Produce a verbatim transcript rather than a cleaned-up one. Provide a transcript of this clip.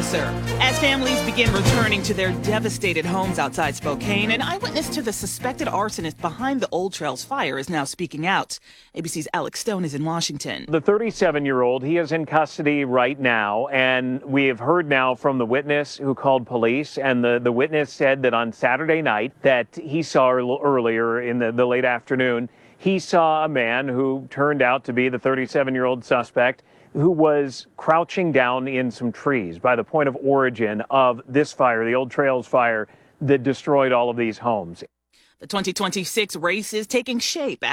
closer as families begin returning to their devastated homes outside Spokane. An eyewitness to the suspected arsonist behind the Old Trails fire is now speaking out. A B C's Alex Stone is in Washington. The thirty-seven-year-old, he is in custody right now, and we have heard now from the witness who called police, and the, the witness said that on Saturday night that he saw a little earlier in the, the late afternoon, he saw a man who turned out to be the thirty-seven-year-old suspect who was crouching down in some trees by the point of origin of this fire, the Old Trails fire that destroyed all of these homes. The twenty twenty-six race is taking shape